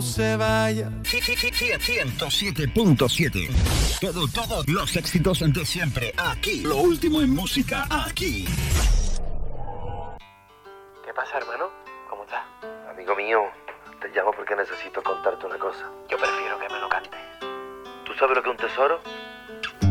se vaya. 107.7. Todos los éxitos de siempre. Aquí. Lo último en música. Aquí. ¿Qué pasa, hermano? ¿Cómo estás? Amigo mío, te llamo porque necesito contarte una cosa. Yo prefiero que me lo cantes. ¿Tú sabes lo que es un tesoro?